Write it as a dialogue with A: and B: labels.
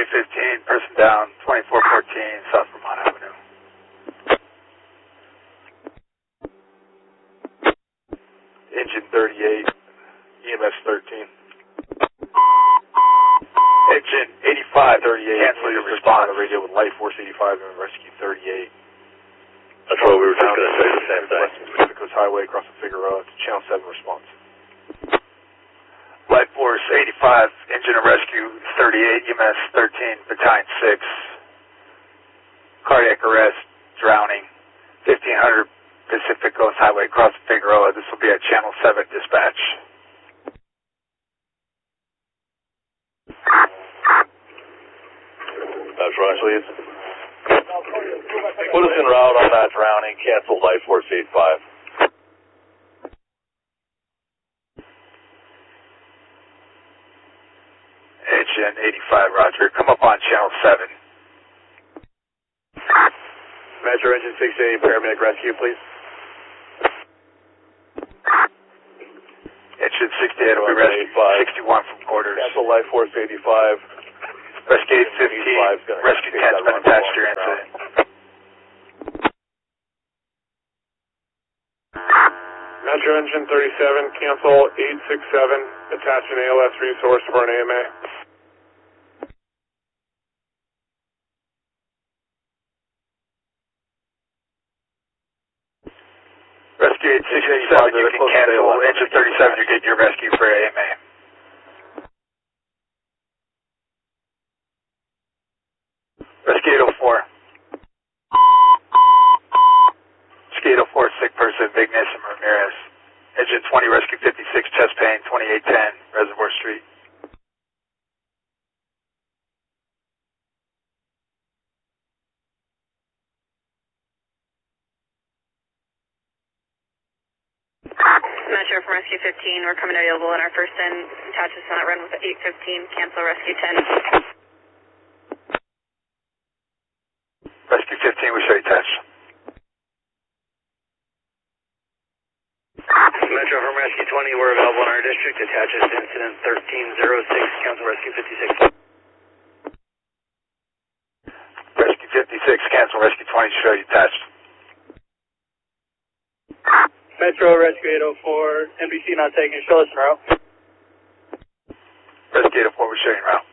A: 15, person down, 2414 South Vermont Avenue. Engine 38, EMS 13. Engine 85, 38, cancel your response. On the radio with Light Force 85 and Rescue 38.
B: That's what we were just going to say, the same thing.
A: West Pacific Coast Highway across the Figueroa to Channel 7 response. Light Force 85, Engine and Rescue 38, EMS 13, Battalion 6. Cardiac arrest, drowning, 1500 Pacific Coast Highway across the Figueroa. This will be at Channel 7 dispatch.
B: That's right, please. Put us en route on that drowning. Cancel Light Force 85.
A: Engine 85, roger. Come up on Channel 7.
B: Metro Engine 68, paramedic rescue, please.
A: Engine 68 will be rescue 61 from quarters.
B: Cancel Light Force 85.
A: Rescue 15, Rescue 10's been attached to your incident.
C: Metro Engine 37, cancel 867, attach an ALS resource for an AMA.
A: Rescue 867, you can cancel. Engine 37, you're getting your rescue for AMA. Rescue 804. Rescue 804, sick person, Vignes and Ramirez. Engine 20, Rescue 56, chest pain, 2810, Reservoir Street.
D: Metro from Rescue 15, we're coming available in our first 10. Attach us on that run with 815, cancel Rescue 10.
A: Rescue 15, we show you touch.
B: Metro from Rescue 20, we're available in our district. Attach us to incident 1306, cancel Rescue 56.
A: Rescue 56, cancel Rescue 20, show you touched.
E: Metro Rescue 804, NBC not taking, show us en route.
A: Rescue 804, we're showing route.